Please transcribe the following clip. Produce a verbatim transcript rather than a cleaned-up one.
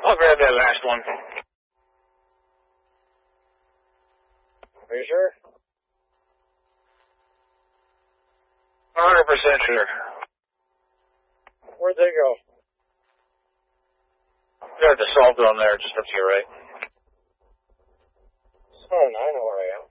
I'll grab that last one. Are you sure? one hundred percent sure. Where'd they go? There's the salt dome there, just up to your right. Oh, I know where I am.